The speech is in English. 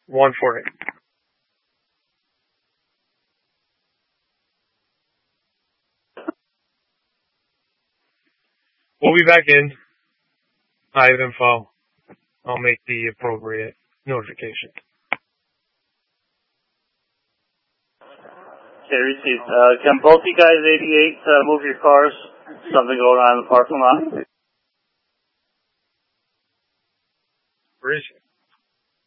148. We'll be back in. I have info. I'll make the appropriate notification. Okay, received. Can both you guys 88 move your cars? Something going on in the parking lot? Where is he?